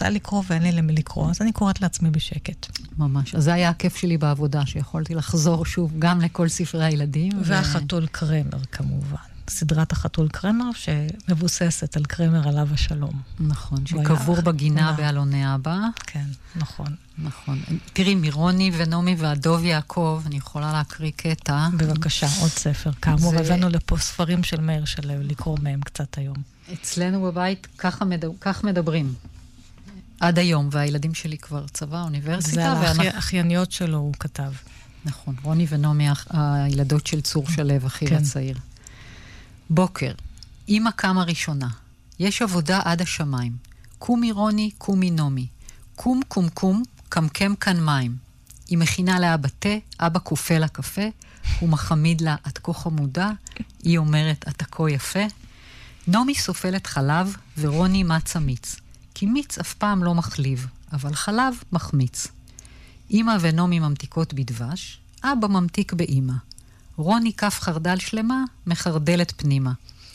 רוצה לקרוא ואין לי למי לקרוא, אז אני קוראת לעצמי בשקט. ממש. אז זה היה הכיף שלי בעבודה, שיכולתי לחזור שוב גם לכל ספרי הילדים. והחתול קרמר, כמובן. סדרת החתול קרמר, שמבוססת על קרמר עליו השלום. נכון, שקבור בגינה באלוני אבא. כן, נכון. נכון. תראי, מירוני ונומי והדוב יעקב, אני יכולה להקריא קטע. בבקשה, עוד ספר. כאמור, הבאנו לפה ספרים של מאיר שלו, לקרוא מהם קצת היום. אצלנו בבית כך מדברים. עד היום, והילדים שלי כבר צבא, אוניברסיטה. זה על האחייניות שלו הוא כתב. נכון, רוני ונומי, הילדות של צור שלו, אחי הצעיר. בוקר, אמא קמה ראשונה. יש עבודה עד השמיים. קומי רוני, קומי נומי. קום, קום, קום, קמקם כאן מים. היא מכינה לאבא תה, אבא קופה לה קפה, הוא מחמיד לה, את כה חמודה, היא אומרת, אתה כה יפה. נומי סופלת חלב, ורוני מצה מיץ. כי מיץ אף פעם לא מחליב, אבל חלב מחמיץ. אמא ונומי ממתיקות בדבש, אבא ממתיק באמא. רוני כף חרדל שלמה, מחרדלת פנימה.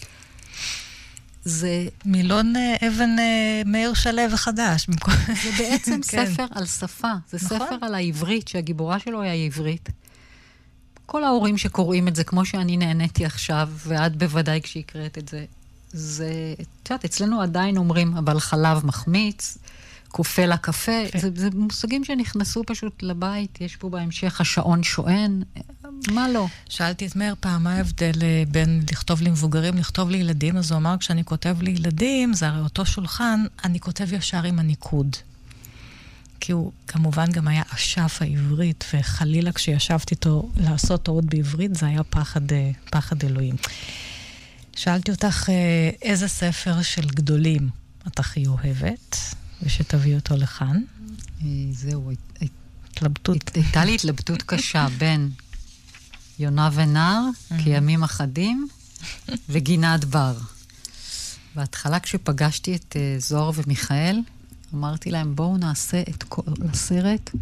זה מילון אבן מאיר שלו וחדש. זה בעצם ספר על שפה. זה ספר על העברית, שהגיבורה שלו היא העברית. כל ההורים שקוראים את זה, כמו שאני נהניתי עכשיו, ועד בוודאי כשהקראת את זה, זה, תשעת, אצלנו עדיין אומרים, אבל חלב מחמיץ, קופה לה קפה, זה מושגים שנכנסו פשוט לבית, יש פה בהמשך השעון שוען, מה לא? שאלתי את מאיר פעם, מה ההבדל בין לכתוב למבוגרים, לכתוב לילדים, אז הוא אמר, כשאני כותב לילדים, זה הרי אותו שולחן, אני כותב ישר עם הניקוד. כי הוא כמובן גם היה אשף העברית, וחלילה כשישבתי איתו לעשות טעות בעברית, זה היה פחד אלוהים. שאלתי אותך איזה ספר של גדולים את הכי אוהבת, ושתביא אותו לכאן. זהו, התלבטות. הייתה לי התלבטות קשה בין יונה ונער, כימים אחדים, וגינת בר. בהתחלה כשפגשתי את זוהר ומיכאל, אמרתי להם, בואו נעשה את כל הסרט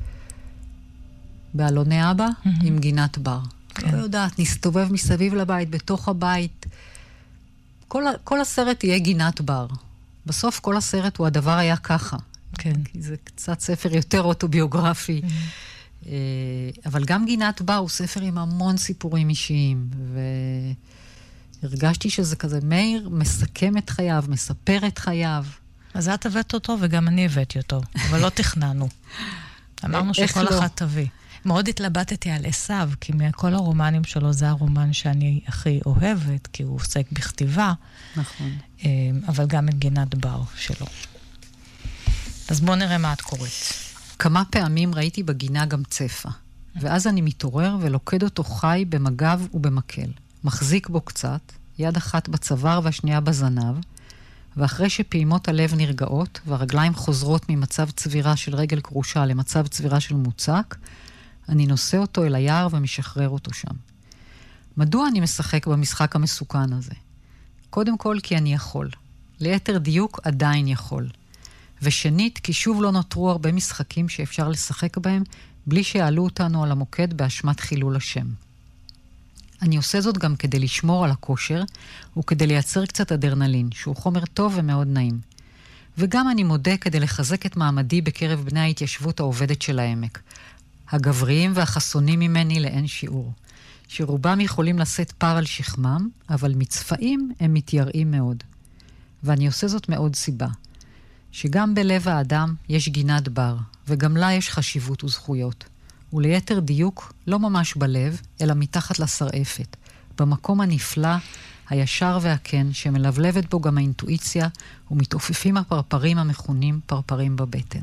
באלוני אבא עם גינת בר. לא יודעת, נסתובב מסביב לבית, בתוך הבית. כל הסרט יהיה גינת בר. בסוף כל הסרט הוא הדבר היה ככה. כן. כי זה קצת ספר יותר אוטוביוגרפי. אבל גם גינת בר הוא ספר עם המון סיפורים אישיים. והרגשתי שזה כזה, מאיר מסכם את חייו, מספר את חייו. אז את הבאת אותו וגם אני הבאתי אותו, אבל לא תכננו. אמרנו שכל אחת תביא. מאוד התלבטתי על עשיו, כי מכל הרומנים שלו זה הרומן שאני הכי אוהבת, כי הוא עוסק בכתיבה. נכון. אבל גם את גינת בר שלו. אז בואו נראה מה את קוראת. כמה פעמים ראיתי בגינה גם צפה, ואז אני מתעורר ולוקד אותו חי במגב ובמקל. מחזיק בו קצת, יד אחת בצוואר והשנייה בזנב, ואחרי שפעימות הלב נרגעות, והרגליים חוזרות ממצב צבירה של רגל קרושה למצב צבירה של מוצק, אני נושא אותו אל היער ומשחרר אותו שם. מדוע אני משחק במשחק המסוכן הזה? קודם כל כי אני יכול. ליתר דיוק עדיין יכול. ושנית, כי שוב לא נותרו הרבה משחקים שאפשר לשחק בהם, בלי שיעלו אותנו על המוקד באשמת חילול השם. אני עושה זאת גם כדי לשמור על הכושר, וכדי לייצר קצת אדרנלין, שהוא חומר טוב ומאוד נעים. וגם אני מודה כדי לחזק את מעמדי בקרב בני ההתיישבות העובדת של העמק. הגבריים והחסונים ממני לאין שיעור. שרובם יכולים לשאת פר על שכמם, אבל מצפעים הם מתייראים מאוד. ואני עושה זאת מאוד סיבה. שגם בלב האדם יש גינת בר, וגם לה יש חשיבות וזכויות. וליתר דיוק, לא ממש בלב, אלא מתחת לשרעפת. במקום הנפלא, הישר והכן, שמלבלבת בו גם האינטואיציה, ומתעופפים הפרפרים המכונים פרפרים בבטן.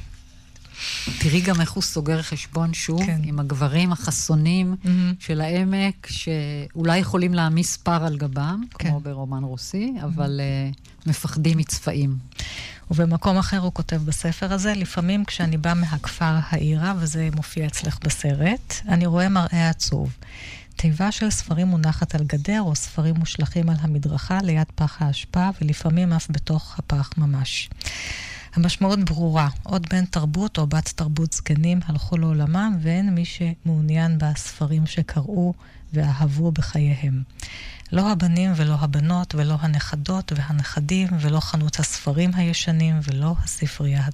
תראי גם איך הוא סוגר חשבון שוב, כן. עם הגברים החסונים של העמק, שאולי יכולים להעמיס פר על גבם, כן. כמו ברומן רוסי, אבל מפחדים מצפעים. ובמקום אחר הוא כותב בספר הזה, לפעמים כשאני בא מהכפר העירה, וזה מופיע אצלך בסרט, אני רואה מראה עצוב. תיבה של ספרים מונחת על גדר, או ספרים מושלכים על המדרכה ליד פח האשפה, ולפעמים אף בתוך הפח ממש. המשמעות ברורה, עוד בן תרבות או בת תרבות זקנים הלכו לעולמם, ואין מי שמעוניין בספרים שקראו ואהבו בחייהם. לא הבנים ולא הבנות ולא הנכדות והנכדים ולא חנות הספרים הישנים ולא הספרייה